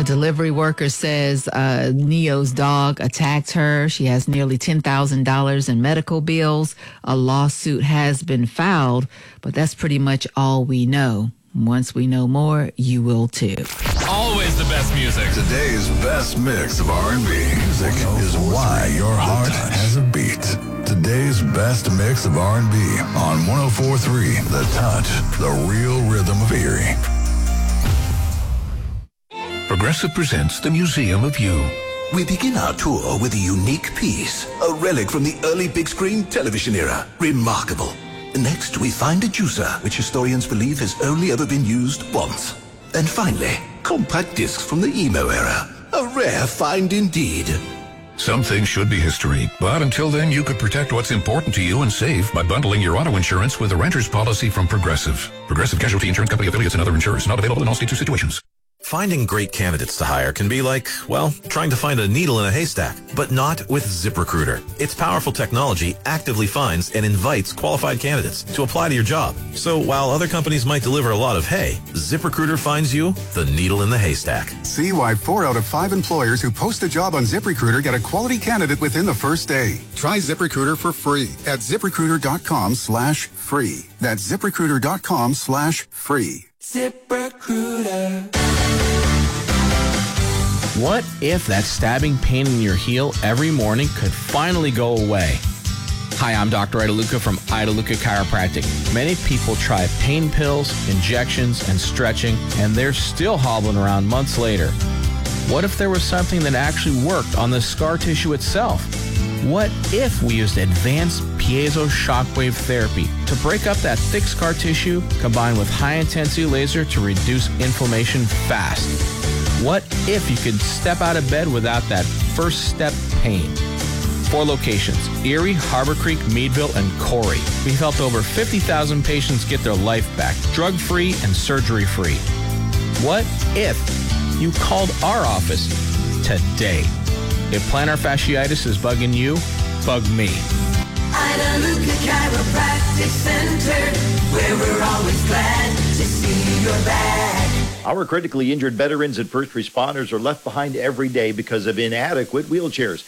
A delivery worker says Neo's dog attacked her. She has nearly $10,000 in medical bills. A lawsuit has been filed, but that's pretty much all we know. Once we know more, you will too. Always the best music. Today's best mix of R&B music is why your heart has a beat. Today's best mix of R&B on 104.3 The Touch, the real rhythm of Erie. Progressive presents the Museum of You. We begin our tour with a unique piece, a relic from the early big screen television era. Remarkable. Next, we find a juicer, which historians believe has only ever been used once. And finally, compact discs from the emo era. A rare find indeed. Some things should be history, but until then, you could protect what's important to you and save by bundling your auto insurance with a renter's policy from Progressive. Progressive Casualty Insurance Company affiliates and other insurers. Not available in all states or situations. Finding great candidates to hire can be like, well, trying to find a needle in a haystack, but not with ZipRecruiter. Its powerful technology actively finds and invites qualified candidates to apply to your job. So while other companies might deliver a lot of hay, ZipRecruiter finds you the needle in the haystack. See why 4 out of 5 employers who post a job on ZipRecruiter get a quality candidate within the first day. Try ZipRecruiter for free at ZipRecruiter.com/free. That's ZipRecruiter.com/free. ZipRecruiter. What if that stabbing pain in your heel every morning could finally go away? Hi, I'm Dr. Ida Luca from Ida Luca Chiropractic. Many people try pain pills, injections, and stretching, and they're still hobbling around months later. What if there was something that actually worked on the scar tissue itself? What if we used advanced piezo shockwave therapy to break up that thick scar tissue combined with high-intensity laser to reduce inflammation fast? What if you could step out of bed without that first step pain? 4 locations, Erie, Harbor Creek, Meadville, and Corey. We've helped over 50,000 patients get their life back, drug-free and surgery-free. What if you called our office today? If plantar fasciitis is bugging you, bug me. Ida Luca Chiropractic Center, where we're always glad to see you're back. Our critically injured veterans and first responders are left behind every day because of inadequate wheelchairs.